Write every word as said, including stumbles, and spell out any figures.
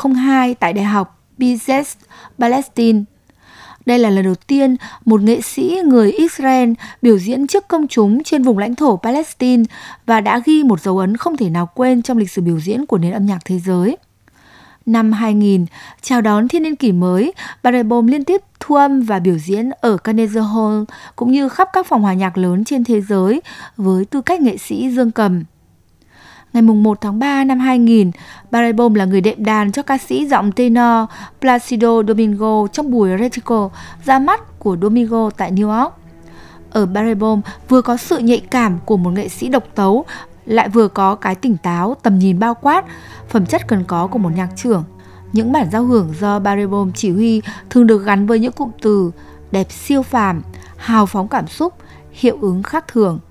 không hai tại Đại học Bezes, Palestine. Đây là lần đầu tiên một nghệ sĩ người Israel biểu diễn trước công chúng trên vùng lãnh thổ Palestine và đã ghi một dấu ấn không thể nào quên trong lịch sử biểu diễn của nền âm nhạc thế giới. Năm hai nghìn, chào đón thiên niên kỷ mới, Barenboim liên tiếp thu âm và biểu diễn ở Carnegie Hall cũng như khắp các phòng hòa nhạc lớn trên thế giới với tư cách nghệ sĩ dương cầm. Ngày một tháng ba năm hai nghìn, Barenboim là người đệm đàn cho ca sĩ giọng tenor Placido Domingo trong buổi recital ra mắt của Domingo tại New York. Ở Barenboim vừa có sự nhạy cảm của một nghệ sĩ độc tấu, lại vừa có cái tỉnh táo, tầm nhìn bao quát, phẩm chất cần có của một nhạc trưởng. Những bản giao hưởng do Barenboim chỉ huy thường được gắn với những cụm từ đẹp siêu phàm, hào phóng cảm xúc, hiệu ứng khác thường.